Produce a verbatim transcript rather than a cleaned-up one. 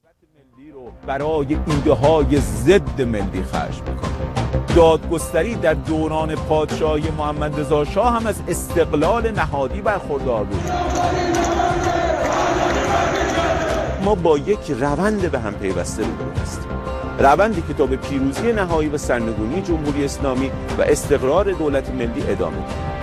ملی رو برای ایده های ضد ملی خرج میکنه. دادگستری در دوران پادشاهی محمد رضا شاه هم از استقلال نهادی برخوردار بود. ما با یک روند به هم پیوسته روبرو هستیم، روندی که تا به پیروزی نهایی و سرنگونی جمهوری اسلامی و استقرار دولت ملی ادامه دارد.